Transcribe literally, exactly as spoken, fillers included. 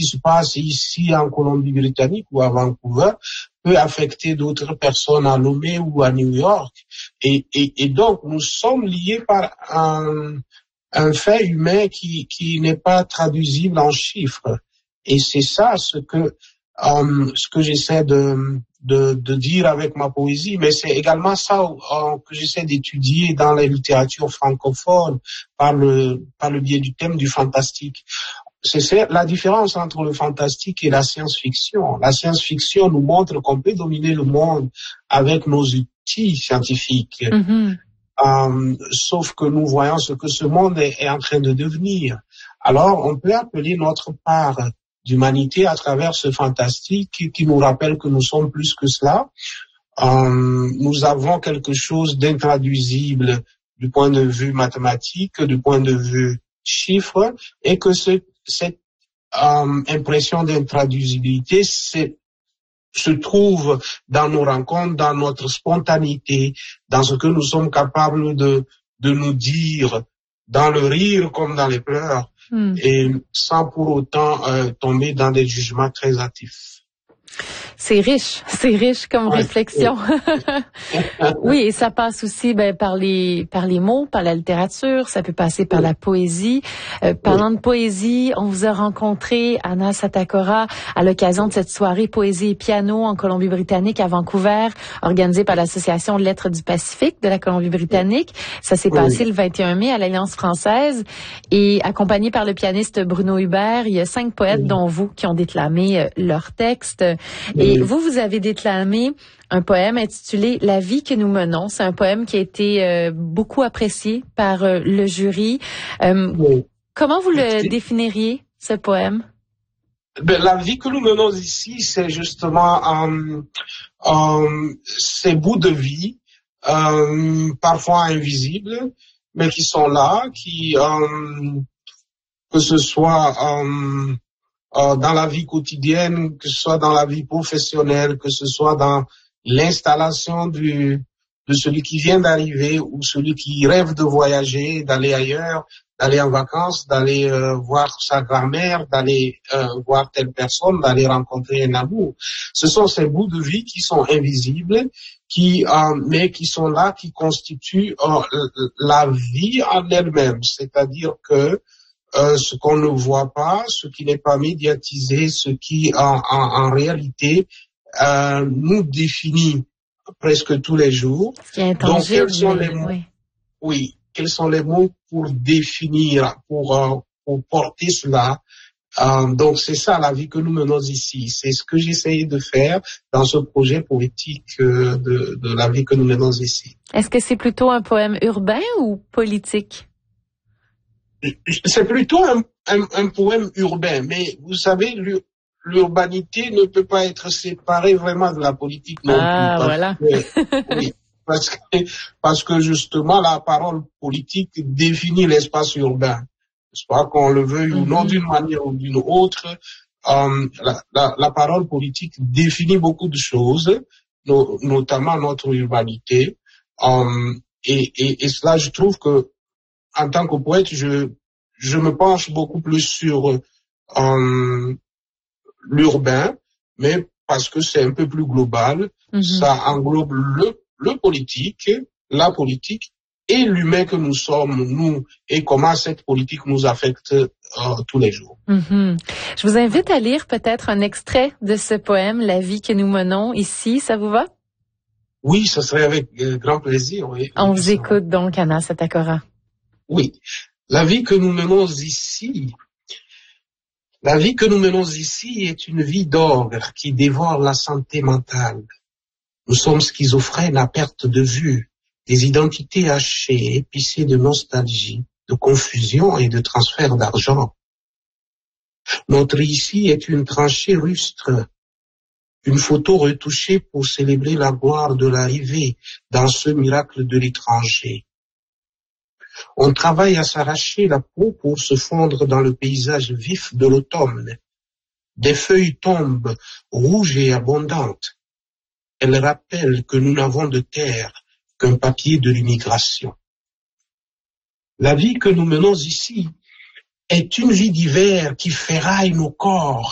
qui se passe ici en Colombie-Britannique ou à Vancouver peut affecter d'autres personnes à Lomé ou à New York. Et, et, et donc, nous sommes liés par un, un fait humain qui, qui n'est pas traduisible en chiffres. Et c'est ça ce que, um, ce que j'essaie de, de, de dire avec ma poésie, mais c'est également ça uh, que j'essaie d'étudier dans la littérature francophone par le, par le biais du thème du fantastique. C'est la différence entre le fantastique et la science-fiction. La science-fiction nous montre qu'on peut dominer le monde avec nos outils scientifiques. Mm-hmm. Euh, sauf que nous voyons ce que ce monde est, est en train de devenir. Alors, on peut appeler notre part d'humanité à travers ce fantastique qui, qui nous rappelle que nous sommes plus que cela. Euh, nous avons quelque chose d'intraduisible du point de vue mathématique, du point de vue chiffre, et que ce cette euh, impression d'intraduisibilité c'est, se trouve dans nos rencontres, dans notre spontanéité, dans ce que nous sommes capables de, de nous dire, dans le rire comme dans les pleurs, mm. et sans pour autant euh, tomber dans des jugements très hâtifs. C'est riche, c'est riche comme ouais, réflexion. Ouais. Oui, et ça passe aussi ben, par les par les mots, par la littérature, ça peut passer par ouais. la poésie. Euh, parlant ouais. de poésie, on vous a rencontré, Anna Satakora, à l'occasion de cette soirée Poésie et piano en Colombie-Britannique à Vancouver, organisée par l'Association Lettres du Pacifique de la Colombie-Britannique. Ça s'est ouais. passé le vingt et un mai à l'Alliance française et accompagné par le pianiste Bruno Hubert, il y a cinq poètes, ouais. dont vous, qui ont déclamé euh, leurs textes. Et vous, vous avez déclamé un poème intitulé « La vie que nous menons ». C'est un poème qui a été euh, beaucoup apprécié par euh, le jury. Euh, oui. Comment vous le définiriez, ce poème? Ben, la vie que nous menons ici, c'est justement euh, euh, ces bouts de vie, euh, parfois invisibles, mais qui sont là, qui euh, que ce soit... Euh, Euh, dans la vie quotidienne, que ce soit dans la vie professionnelle, que ce soit dans l'installation du, de celui qui vient d'arriver ou celui qui rêve de voyager, d'aller ailleurs, d'aller en vacances, d'aller euh, voir sa grand-mère, d'aller euh, voir telle personne, d'aller rencontrer un amour. Ce sont ces bouts de vie qui sont invisibles, qui euh, mais qui sont là, qui constituent euh, la vie en elle-même. C'est-à-dire que Euh, ce qu'on ne voit pas, ce qui n'est pas médiatisé, ce qui en, en, en réalité euh, nous définit presque tous les jours. Ce qui est intangible. Donc quels sont les mots? Oui. Oui, quels sont les mots pour définir, pour, euh, pour porter cela? Euh, donc c'est ça la vie que nous menons ici. C'est ce que j'essayais de faire dans ce projet poétique euh, de, de la vie que nous menons ici. Est-ce que c'est plutôt un poème urbain ou politique? C'est plutôt un, un, un poème urbain, mais vous savez, l'urbanité ne peut pas être séparée vraiment de la politique non ah, plus. Ah, voilà. Que, oui, parce que, parce que justement, la parole politique définit l'espace urbain. N'est-ce pas, qu'on le veuille mm-hmm. ou non d'une manière ou d'une autre, euh, la, la, la parole politique définit beaucoup de choses, no, notamment notre urbanité. Euh, et, et, et cela, je trouve que en tant que poète, je, je me penche beaucoup plus sur euh, l'urbain, mais parce que c'est un peu plus global. Mm-hmm. Ça englobe le, le politique, la politique et l'humain que nous sommes, nous, et comment cette politique nous affecte euh, tous les jours. Mm-hmm. Je vous invite à lire peut-être un extrait de ce poème, La vie que nous menons ici. Ça vous va? Oui, ce serait avec euh, grand plaisir. Oui. On vous écoute donc, Anna Satakora. Oui, la vie que nous menons ici, la vie que nous menons ici est une vie d'ogre qui dévore la santé mentale. Nous sommes schizophrènes à perte de vue, des identités hachées, épicées de nostalgie, de confusion et de transfert d'argent. Notre ici est une tranchée rustre, une photo retouchée pour célébrer la gloire de l'arrivée dans ce miracle de l'étranger. On travaille à s'arracher la peau pour se fondre dans le paysage vif de l'automne. Des feuilles tombent, rouges et abondantes. Elles rappellent que nous n'avons de terre qu'un papier de l'immigration. La vie que nous menons ici est une vie d'hiver qui ferraille nos corps